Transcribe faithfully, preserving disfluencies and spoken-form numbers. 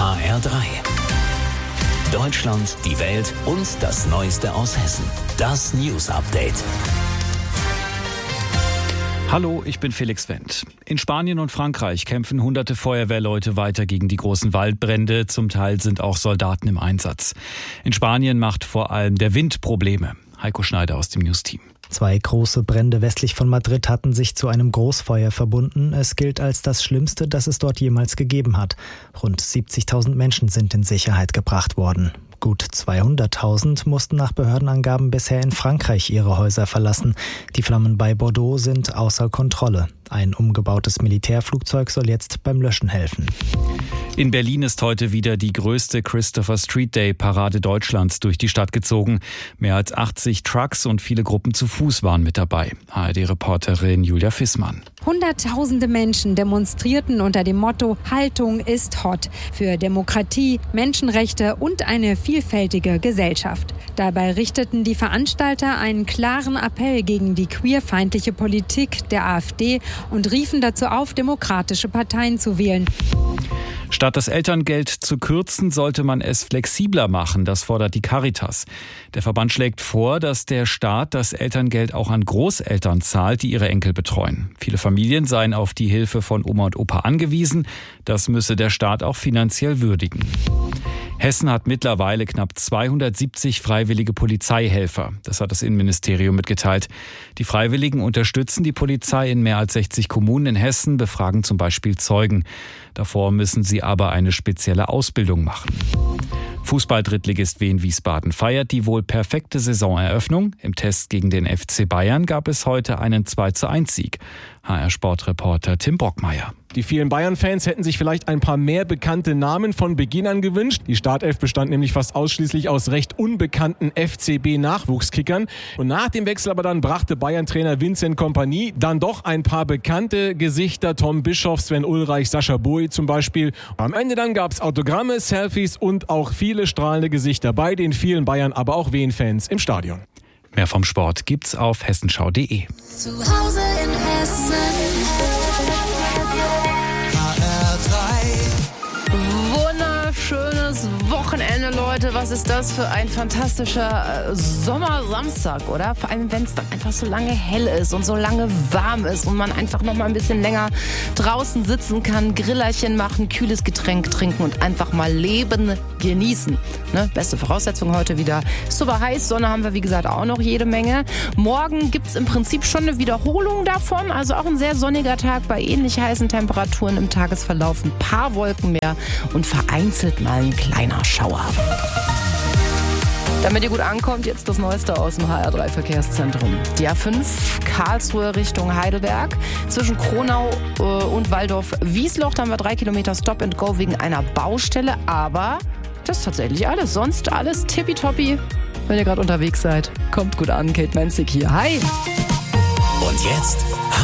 H R drei. Deutschland, die Welt und das Neueste aus Hessen. Das News Update. Hallo, ich bin Felix Wendt. In Spanien und Frankreich kämpfen hunderte Feuerwehrleute weiter gegen die großen Waldbrände. Zum Teil sind auch Soldaten im Einsatz. In Spanien macht vor allem der Wind Probleme. Heiko Schneider aus dem News-Team. Zwei große Brände westlich von Madrid hatten sich zu einem Großfeuer verbunden. Es gilt als das Schlimmste, das es dort jemals gegeben hat. Rund siebzigtausend Menschen sind in Sicherheit gebracht worden. Gut zweihunderttausend mussten nach Behördenangaben bisher in Frankreich ihre Häuser verlassen. Die Flammen bei Bordeaux sind außer Kontrolle. Ein umgebautes Militärflugzeug soll jetzt beim Löschen helfen. In Berlin ist heute wieder die größte Christopher Street Day Parade Deutschlands durch die Stadt gezogen. Mehr als achtzig Trucks und viele Gruppen zu Fuß waren mit dabei. H R D-Reporterin Julia Fissmann. Hunderttausende Menschen demonstrierten unter dem Motto Haltung ist hot für Demokratie, Menschenrechte und eine vielfältige Gesellschaft. Dabei richteten die Veranstalter einen klaren Appell gegen die queerfeindliche Politik der AfD und riefen dazu auf, demokratische Parteien zu wählen. Statt das Elterngeld zu kürzen, sollte man es flexibler machen. Das fordert die Caritas. Der Verband schlägt vor, dass der Staat das Elterngeld auch an Großeltern zahlt, die ihre Enkel betreuen. Viele Familien seien auf die Hilfe von Oma und Opa angewiesen. Das müsse der Staat auch finanziell würdigen. Hessen hat mittlerweile knapp zweihundertsiebzig freiwillige Polizeihelfer. Das hat das Innenministerium mitgeteilt. Die Freiwilligen unterstützen die Polizei in mehr als sechzig Kommunen in Hessen, befragen zum Beispiel Zeugen. Davor müssen sie aber eine spezielle Ausbildung machen. Fußball-Drittligist Wien Wiesbaden feiert die wohl perfekte Saisoneröffnung. Im Test gegen den F C Bayern gab es heute einen zwei zu eins Sieg. H R-Sportreporter Tim Brockmeier. Die vielen Bayern-Fans hätten sich vielleicht ein paar mehr bekannte Namen von Beginn an gewünscht. Die Startelf bestand nämlich fast ausschließlich aus recht unbekannten F C B-Nachwuchskickern. Und nach dem Wechsel aber dann brachte Bayern-Trainer Vincent Kompany dann doch ein paar bekannte Gesichter. Tom Bischoff, Sven Ulreich, Sascha Bui zum Beispiel. Am Ende dann gab es Autogramme, Selfies und auch viele strahlende Gesichter bei den vielen Bayern, aber auch Wien-Fans im Stadion. Mehr vom Sport gibt's auf hessenschau punkt de. Zu Hause in Hessen. Wunderschönes Wochenende, Leute. Was ist das für ein fantastischer Sommersamstag, oder? Vor allem, wenn es dann einfach so lange hell ist und so lange warm ist und man einfach noch mal ein bisschen länger draußen sitzen kann, Grillerchen machen, kühles Getränk trinken und einfach mal Leben genießen. Ne? Beste Voraussetzung heute wieder. Super heiß, Sonne haben wir wie gesagt auch noch jede Menge. Morgen gibt es im Prinzip schon eine Wiederholung davon, also auch ein sehr sonniger Tag bei ähnlich heißen Temperaturen im Tagesverlauf. Ein paar Wolken mehr und vereinzelt mal ein kleiner Schauer. Damit ihr gut ankommt, jetzt das Neueste aus dem H R drei Verkehrszentrum. Die A fünf Karlsruhe Richtung Heidelberg. Zwischen Kronau äh, und Waldorf-Wiesloch haben wir drei Kilometer Stop and Go wegen einer Baustelle. Aber das ist tatsächlich alles. Sonst alles tippitoppi. Wenn ihr gerade unterwegs seid, kommt gut an. Kate Menzig hier. Hi! Und jetzt